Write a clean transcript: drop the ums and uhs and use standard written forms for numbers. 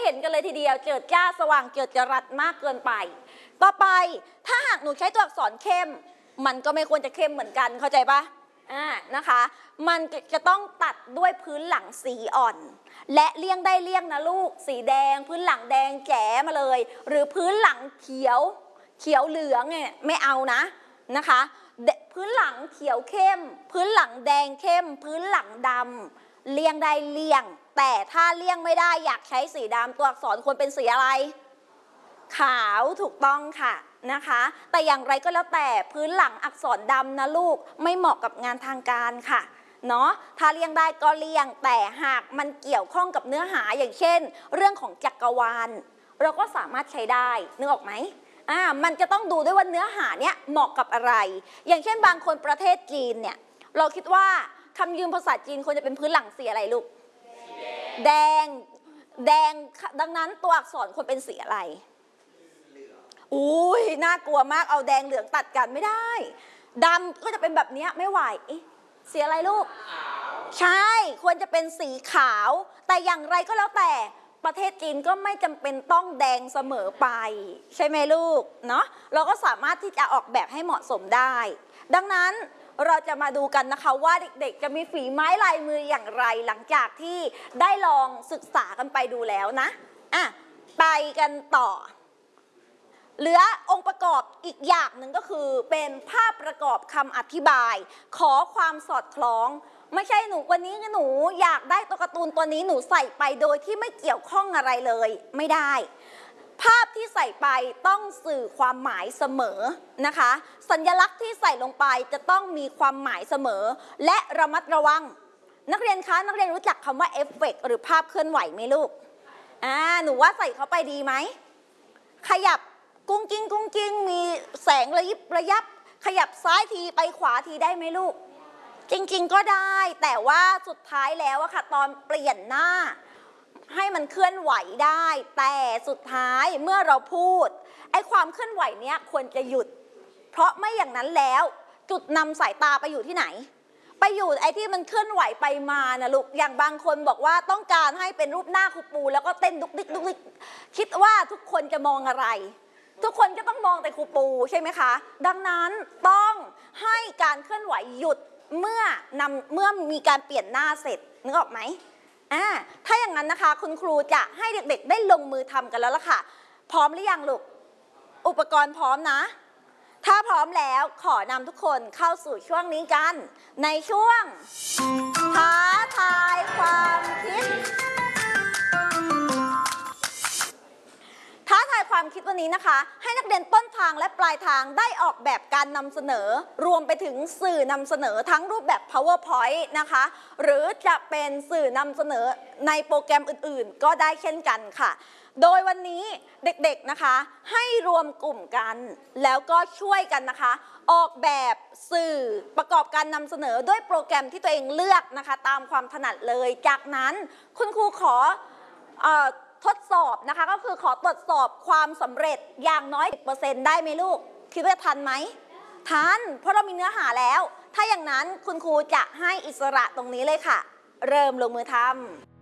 เห็นกันเลยทีเดียวเจิดจ้าสว่างเจิดจรัสมากเกินไปต่อไปถ้าหากหนูใช้ตัวอักษรเข้มมันก็ไม่ควรจะเข้มเหมือนกันเข้าใจปะนะคะมันจะต้องตัดด้วยพื้นหลังสีอ่อนและเลี่ยงได้เลี่ยงนะลูกสีแดงพื้นหลังแดงแจ๋มาเลยหรือพื้นหลังเขียวเหลืองเนี่ยไม่เอานะคะพื้นหลังเขียวเข้มพื้นหลังแดงเข้มพื้นหลังดำเลี่ยงได้เลี่ยงแต่ถ้าเลี่ยงไม่ได้อยากใช้สีดำตัวอักษรควรเป็นสีอะไรขาวถูกต้องค่ะนะคะแต่อย่างไรก็แล้วแต่พื้นหลังอักษรดำนะลูกไม่เหมาะกับงานทางการค่ะเนาะถ้าเลี่ยงได้ก็เลี่ยงแต่หากมันเกี่ยวข้องกับเนื้อหาอย่างเช่นเรื่องของจักรวาลเราก็สามารถใช้ได้นึกออกไหมมันจะต้องดูด้วยว่าเนื้อหาเนี้ยเหมาะกับอะไรอย่างเช่นบางคนประเทศจีนเนี่ยเราคิดว่าคำยืมภาษาจีนควรจะเป็นพื้นหลังสีอะไรลูกแดงดังนั้นตัวอักษรควรเป็นสีอะไรอุ้ยน่ากลัวมากเอาแดงเหลืองตัดกันไม่ได้ดำก็จะเป็นแบบนี้ไม่ไหวสีอะไรลูกใช่ควรจะเป็นสีขาวแต่อย่างไรก็แล้วแต่ประเทศจีนก็ไม่จำเป็นต้องแดงเสมอไปใช่ไหมลูกเนาะเราก็สามารถที่จะออกแบบให้เหมาะสมได้ดังนั้นเราจะมาดูกันนะคะว่าเด็กๆจะมีฝีไม้ลายมืออย่างไรหลังจากที่ได้ลองศึกษากันไปดูแล้วนะไปกันต่อเหลือองค์ประกอบอีกอย่างหนึ่งก็คือเป็นภาพประกอบคำอธิบายขอความสอดคล้องไม่ใช่หนูวันนี้หนูอยากได้ตัวการ์ตูนตัวนี้หนูใส่ไปโดยที่ไม่เกี่ยวข้องอะไรเลยไม่ได้ภาพที่ใส่ไปต้องสื่อความหมายเสมอนะคะสัญลักษณ์ที่ใส่ลงไปจะต้องมีความหมายเสมอและระมัดระวังนักเรียนคะนักเรียนรู้จักคำว่าเอฟเฟกต์หรือภาพเคลื่อนไหวไหมลูกหนูว่าใส่เข้าไปดีไหมขยับกุ้งกิ้งมีแสงระยิบระยับขยับซ้ายทีไปขวาทีได้ไหมลูกจริงๆก็ได้แต่ว่าสุดท้ายแล้วอะค่ะตอนเปลี่ยนหน้าให้มันเคลื่อนไหวได้แต่สุดท้ายเมื่อเราพูดไอ้ความเคลื่อนไหวเนี้ยควรจะหยุดเพราะไม่อย่างนั้นแล้วจุดนำสายตาไปอยู่ที่ไหนไปอยู่ไอ้ที่มันเคลื่อนไหวไปมานะลูกอย่างบางคนบอกว่าต้องการให้เป็นรูปหน้าครูปูแล้วก็เต้นดุกดิกดุกดิกคิดว่าทุกคนจะมองอะไรทุกคนก็ต้องมองแต่ครูปูใช่ไหมคะดังนั้นต้องให้การเคลื่อนไหวหยุดเมื่อมีการเปลี่ยนหน้าเสร็จนึกออกไหมถ้าอย่างนั้นนะคะคุณครูจะให้เด็กๆได้ลงมือทำกันแล้วล่ะค่ะพร้อมหรือยังลูกอุปกรณ์พร้อมนะถ้าพร้อมแล้วขอนำทุกคนเข้าสู่ช่วงนี้กันในช่วงท้าทายความคิดท้าทายความคิดวันนี้นะคะให้นักเรียนต้นทางและปลายทางได้ออกแบบการนำเสนอรวมไปถึงสื่อนำเสนอทั้งรูปแบบ PowerPoint นะคะหรือจะเป็นสื่อนำเสนอในโปรแกรมอื่นๆก็ได้เช่นกันค่ะโดยวันนี้เด็กๆนะคะให้รวมกลุ่มกันแล้วก็ช่วยกันนะคะออกแบบสื่อประกอบการนำเสนอด้วยโปรแกรมที่ตัวเองเลือกนะคะตามความถนัดเลยจากนั้นคุณครูขอทดสอบนะคะก็คือขอตรวจสอบความสำเร็จอย่างน้อย 10% ได้ไหมลูกคิดว่าทันไหมทันเพราะเรามีเนื้อหาแล้วถ้าอย่างนั้นคุณครูจะให้อิสระตรงนี้เลยค่ะเริ่มลงมือทำ